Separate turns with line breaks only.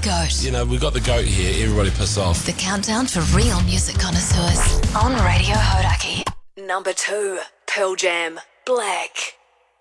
GOAT.
You know, we've got the GOAT here. Everybody piss off.
The countdown for real music connoisseurs on Radio Hodaki. Number 2, Pearl Jam, Black.